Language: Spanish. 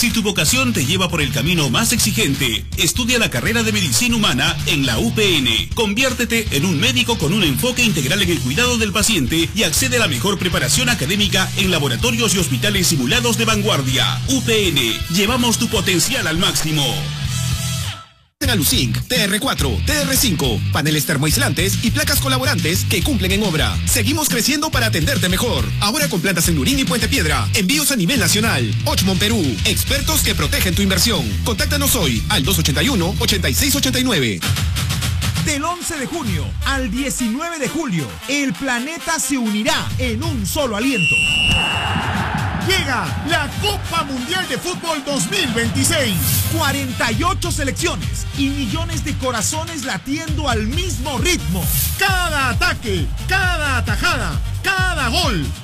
Si tu vocación te lleva por el camino más exigente, estudia la carrera de Medicina Humana en la UPN. Conviértete en un médico con un enfoque integral en el cuidado del paciente y accede a la mejor preparación académica en laboratorios y hospitales simulados de vanguardia. UPN, llevamos tu potencial al máximo. Aluzinc, TR4, TR5, paneles termoaislantes y placas colaborantes que cumplen en obra. Seguimos creciendo para atenderte mejor. Ahora con plantas en Lurín y Puente Piedra. Envíos a nivel nacional. Ochmon Perú, expertos que protegen tu inversión. Contáctanos hoy al 281-8689. Del 11 de junio al 19 de julio, el planeta se unirá en un solo aliento. Llega la Copa Mundial de Fútbol 2026. 48 selecciones y millones de corazones latiendo al mismo ritmo. Cada ataque, cada atajada, cada gol